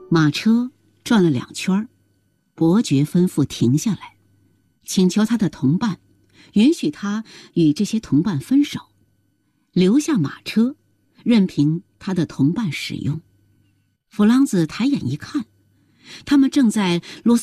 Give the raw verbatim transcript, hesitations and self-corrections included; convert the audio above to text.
马车转了两圈，伯爵吩咐停下来，请求他的同伴允许他与这些同伴分手，留下马车，任凭他的同伴使用。弗朗兹抬眼一看，他们正在罗斯